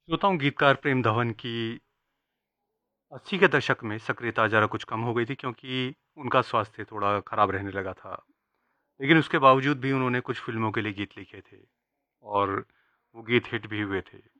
श्रोता हूँ गीतकार प्रेम धवन की 80 के दशक में सक्रियता ज़रा कुछ कम हो गई थी क्योंकि उनका स्वास्थ्य थोड़ा खराब रहने लगा था। लेकिन उसके बावजूद भी उन्होंने कुछ फ़िल्मों के लिए गीत लिखे थे और वो गीत हिट भी हुए थे।